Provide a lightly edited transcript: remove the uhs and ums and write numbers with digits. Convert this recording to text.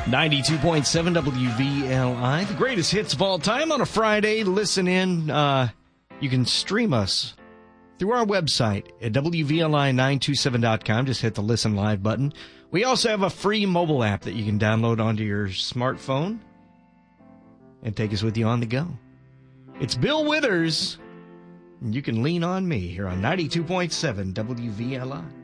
92.7 WVLI, the greatest hits of all time on a Friday. Listen in. You can stream us through our website at WVLI927.com. Just hit the Listen Live button. We also have a free mobile app that you can download onto your smartphone and take us with you on the go. It's Bill Withers, and you can lean on me here on 92.7 WVLI.